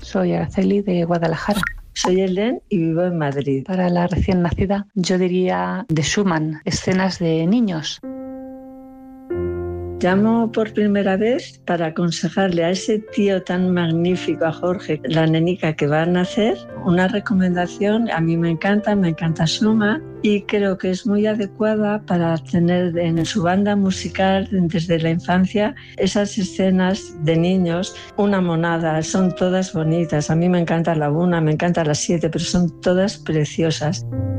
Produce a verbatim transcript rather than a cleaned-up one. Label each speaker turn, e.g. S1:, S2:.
S1: Soy Araceli de Guadalajara.
S2: Soy Helen y vivo en Madrid.
S1: Para la recién nacida, yo diría de Schumann, escenas de niños.
S2: Llamo por primera vez para aconsejarle a ese tío tan magnífico, a Jorge, la nenica que va a nacer, una recomendación. A mí me encanta, me encanta Schumann y creo que es muy adecuada para tener en su banda musical desde la infancia esas escenas de niños, una monada, son todas bonitas. A mí me encanta la una, me encanta la siete, pero son todas preciosas.